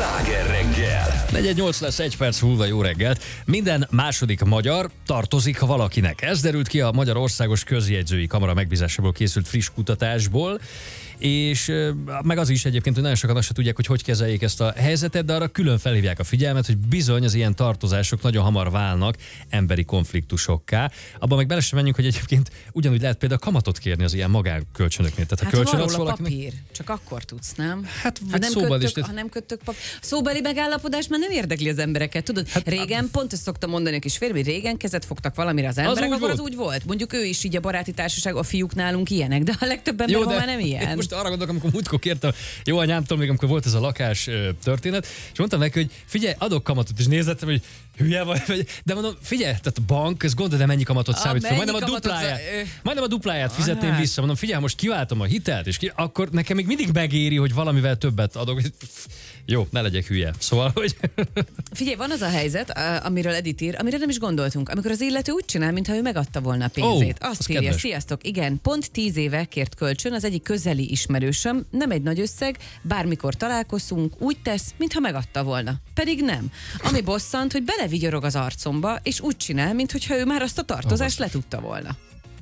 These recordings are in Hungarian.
Sláger reggel! 4:08 lesz, 1 perc múlva. Jó reggelt. Minden második magyar tartozik valakinek. Ez derült ki a Magyar Országos Közjegyzői Kamara megbízásából készült friss kutatásból. És meg az is egyébként, hogy nagyon sokan azt se tudják, hogy kezeljék ezt a helyzetet, de arra külön felhívják a figyelmet, hogy bizony az ilyen tartozások nagyon hamar válnak emberi konfliktusokká. Abban meg bele sem menjünk, hogy egyébként ugyanúgy lehet például kamatot kérni az ilyen magánkölcsönöknél. Tehát hát van róla papír, csak akkor tudsz, nem? Hát ha nem szóban köttök, is. ha nem köttök papír. Szóbeli megállapodás már nem érdekli az embereket, tudod? Hát, régen, pont ezt szoktam mondani a kis férfi, régen kezet fogtak valamire az emberek, akkor az úgy volt. Mondjuk ő is így a baráti társaság, a fiúk nálunk ilyenek, de a legtöbb ember már nem ilyen. Most arra gondolok, amikor múltkor kértem jó anyámtól, még amikor volt ez a lakás történet, és mondtam neki, hogy figyelj, adok kamatot, és nézettem, hogy hülye vagy, de mondom, figyelj, tehát a bank, ez gondolod, de mennyi kamatot számít fel, majdnem a dupláját fizetném vissza, mondom, figyelj, most kiváltom a hitelt, és akkor nekem még mindig megéri, hogy valamivel többet adok. Jó, ne legyek hülye. Szóval, hogy... Figyelj, van az a helyzet, amiről Edith ír, amire nem is gondoltunk, amikor az illető úgy csinál, mintha ő megadta volna a pénzét. Azt írja, kedves. Sziasztok, igen, pont 10 éve kért kölcsön az egyik közeli ismerősöm, nem egy nagy összeg, bármikor találkozunk, úgy tesz, mintha megadta volna. Pedig nem. Ami bosszant, hogy belevigyorog az arcomba, és úgy csinál, mintha ő már azt a tartozást letudta volna.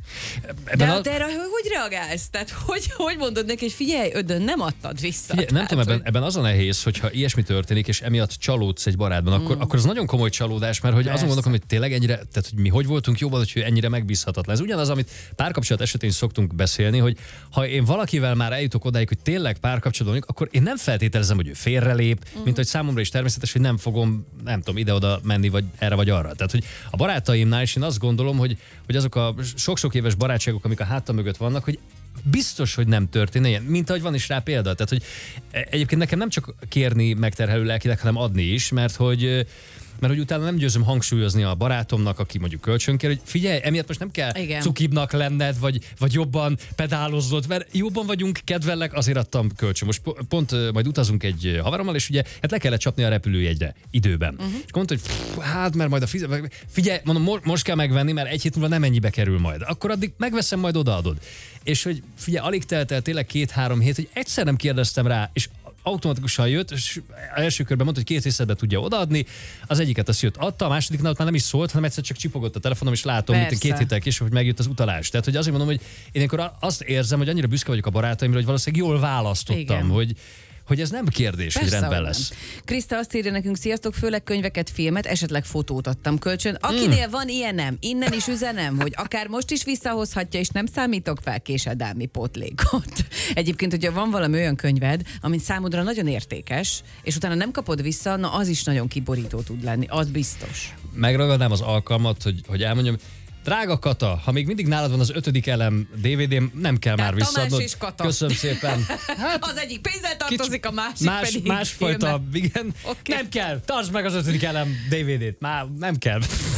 De erre hogy reagálsz? Tehát hogy mondod neki, hogy figyelj, ödön, nem adtad vissza? Figyelj, nem tudom, ebben az a nehéz, hogyha ilyesmi történik, és emiatt csalódsz egy barátban, akkor az nagyon komoly csalódás, mert hogy azon gondolom, hogy tényleg ennyire, tehát hogy mi hogy voltunk jóban, hogy ő ennyire megbízhatatlan. Ez ugyanaz, amit párkapcsolat esetén is szoktunk beszélni, hogy ha én valakivel már eljutok odáig, hogy tényleg párkapcsolatban vagyunk, akkor én nem feltételezem, hogy ő félrelép, mint hogy számomra is természetes, hogy nem fogom, nem tudom, ide-oda menni, vagy erre vagy arra. Tehát, hogy a barátaimnál is én azt gondolom, hogy azok a sok-sok éves barátságok, amik a hátam mögött vannak, hogy biztos, hogy nem történne ilyen, mint ahogy van is rá példa. Tehát, hogy egyébként nekem nem csak kérni megterhelő lelkileg, hanem adni is, mert hogy utána nem győzöm hangsúlyozni a barátomnak, aki mondjuk kölcsönkér, hogy figyelj, emiatt most nem kell cukibbnak lenned, vagy jobban pedáloznod, mert jobban vagyunk, kedvellek, azért adtam kölcsön. Most pont majd utazunk egy haverommal, és ugye hát le kellett csapni a repülőjegyre időben. És mondta, hogy hát mert majd figyelj, mondom, most kell megvenni, mert egy hét múlva nem ennyibe kerül majd. Akkor addig megveszem, majd odaadod. És hogy figyelj, alig telt el tényleg 2-3 hét, hogy egyszer nem kérdeztem rá, és automatikusan jött, és első körben mondta, hogy 2 részletbe tudja odaadni, az egyiket azt jött, adta, a másodiknál már nem is szólt, hanem egyszer csak csipogott a telefonom, és látom, mint 2 héttel később, hogy megjött az utalás. Tehát, hogy azért mondom, hogy én akkor azt érzem, hogy annyira büszke vagyok a barátaimra, hogy valószínűleg jól választottam, hogy ez nem kérdés, persze, hogy rendben lesz. Kriszta azt írja nekünk, sziasztok, főleg könyveket, filmet, esetleg fotót adtam kölcsön. Akinél van ilyenem, innen is üzenem, hogy akár most is visszahozhatja, és nem számítok fel késedelmi pótlékot. Egyébként, hogyha van valami olyan könyved, ami számodra nagyon értékes, és utána nem kapod vissza, na az is nagyon kiborító tud lenni, az biztos. Megragadnám az alkalmat, hogy elmondjam, drága Kata, ha még mindig nálad van az 5. elem DVD-m, nem kell már visszaadnod. Tamás és Kata. Köszönöm szépen. Hát, az egyik pénzzel tartozik, a másik pedig másfajta, igen. Okay. Nem kell, tartsd meg az 5. elem DVD-t, már nem kell.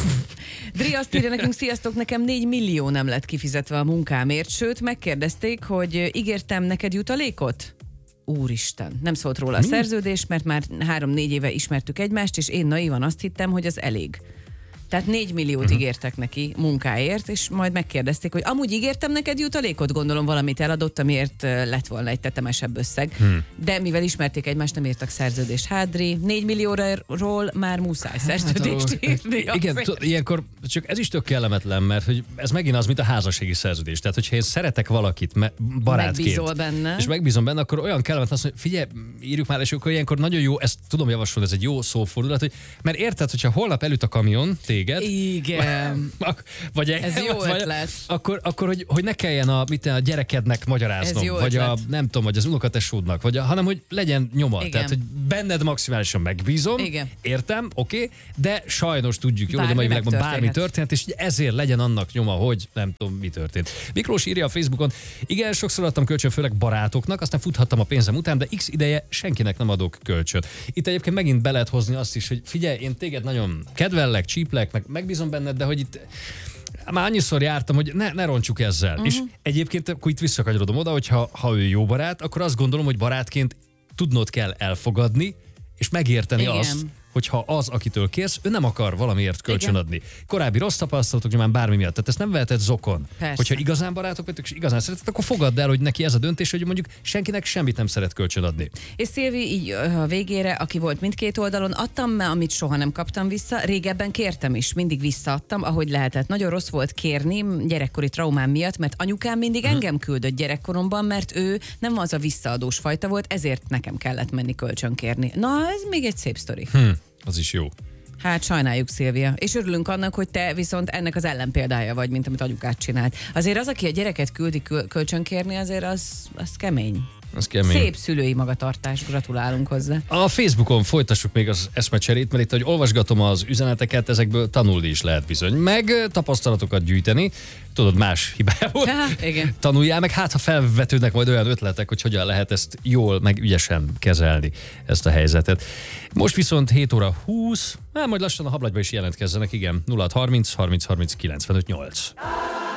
Dri azt írja nekünk, sziasztok, nekem 4 millió nem lett kifizetve a munkámért, sőt, megkérdezték, hogy ígértem neked jutalékot? Úristen, nem szólt róla a szerződés, mert már 3-4 éve ismertük egymást, és én naivan azt hittem, hogy az elég. Tehát 4 milliót ígértek neki munkáért, és majd megkérdezték, hogy amúgy ígértem neked jutalékot, gondolom valamit eladott, amiért lett volna egy tetemesebb összeg. De mivel ismerték egymást, nem írtak szerződést. Hádri, 4 millióról már muszáj szerződést írni. Igen, ilyenkor csak ez is tök kellemetlen, mert hogy ez megint az, mint a házassági szerződés. Tehát, hogyha én szeretek valakit barátként, megbízol benne, és megbízom benne, akkor olyan kellemetlen azt, hogy figyelj, írjuk már, és akkor ilyenkor nagyon jó, ezt tudom javasolni, ez egy jó szófordulat, hogy mert érted, hogyha holnap elüt a kamion, téged. Igen. Vagy ez jó ötlet. Akkor hogy ne kelljen a gyerekednek magyaráznom, vagy nem tudom, vagy az unokatesódnak, hanem hogy legyen nyoma. Igen. Tehát, hogy benned maximálisan megbízom, igen. Értem, oké, de sajnos tudjuk jól, hogy a mai világban bármi történt, és ezért legyen annak nyoma, hogy nem tudom, mi történt. Miklós írja a Facebookon, igen, sokszor adtam kölcsön, főleg barátoknak, aztán futhattam a pénzem után, de x ideje senkinek nem adok kölcsönt. Itt egyébként megint be lehet hozni azt is, hogy figyelj, én téged nagyon kedvellek, csíplek, megbízom benned, de hogy itt már annyiszor jártam, hogy ne roncsuk ezzel. És egyébként akkor itt visszakanyarodom oda, hogy ha ő jó barát, akkor azt gondolom, hogy barátként tudnod kell elfogadni, és megérteni azt, hogyha az, akitől kérsz, ő nem akar valamiért kölcsönadni. Korábbi rossz tapasztalatok nyomán bármi miatt. Tehát ezt nem veheted zokon. Persze. Hogyha igazán barátok vagytok, és igazán szereted, akkor fogadd el, hogy neki ez a döntés, hogy mondjuk senkinek semmit nem szeret kölcsönadni. És Szilvi így a végére, aki volt mindkét oldalon, adtam, amit soha nem kaptam vissza, régebben kértem is, mindig visszaadtam, ahogy lehetett. Nagyon rossz volt kérni gyerekkori traumám miatt, mert anyukám mindig engem küldött gyerekkoromban, mert ő nem az a visszaadós fajta volt, ezért nekem kellett menni kölcsönkérni. Na, ez még egy szép sztori. Az is jó. Hát sajnáljuk, Szilvia. És örülünk annak, hogy te viszont ennek az ellenpéldája vagy, mint amit anyukát csinált. Azért az, aki a gyereket küldi kölcsönkérni, azért az kemény. Az kemény. Szép szülői magatartás, gratulálunk hozzá. A Facebookon folytassuk még az eszmecserét, mert itt, hogy olvasgatom az üzeneteket, ezekből tanulni is lehet bizony. Meg tapasztalatokat gyűjteni, tudod, más hibából. Igen. Tanuljál meg, hát ha felvetődnek majd olyan ötletek, hogy hogyan lehet ezt jól, meg ügyesen kezelni, ezt a helyzetet. Most viszont 7 óra 20, majd lassan a hablagyba is jelentkezzenek, igen, 0630 30 30 95 8.